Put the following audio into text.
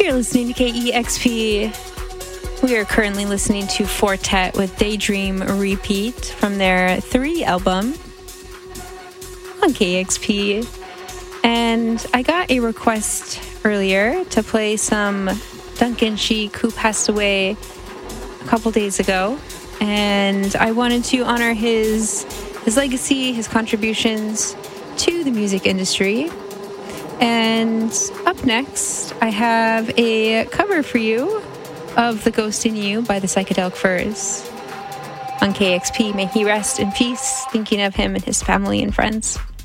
You're listening to KEXP. We are currently listening to Fortet with Daydream Repeat from their 3 album on KEXP. And I got a request earlier to play some Duncan Sheik, who passed away a couple days ago. And I wanted to honor his legacy, his contributions to the music industry. And up next, I have a cover for you of The Ghost in You by the Psychedelic Furs. On KEXP, may he rest in peace, thinking of him and his family and friends.